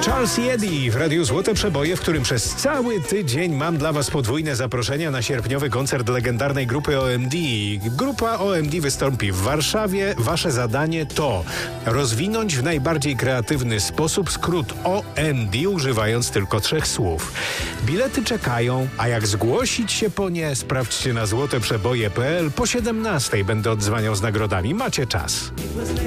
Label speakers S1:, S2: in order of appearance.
S1: Charles i Eddie w Radiu Złote Przeboje, w którym przez cały tydzień mam dla Was podwójne zaproszenia na sierpniowy koncert legendarnej grupy OMD. Grupa OMD wystąpi w Warszawie. Wasze zadanie to rozwinąć w najbardziej kreatywny sposób skrót OMD, używając tylko 3 słów. Bilety czekają, a jak zgłosić się po nie, sprawdźcie na złoteprzeboje.pl. Po 17:00 będę odzwaniał z nagrodami. Macie czas.